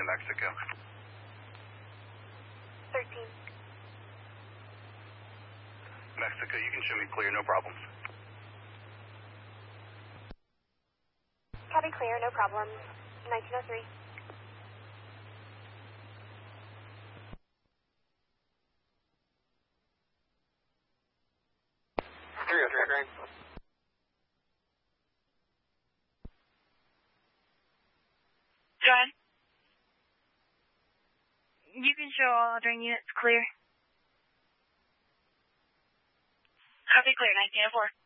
New Mexico. 13. Mexico, you can show me clear, no problems. Copy clear, no problems. 1903. 303, John? You can show all drain units clear. Copy clear, 1904.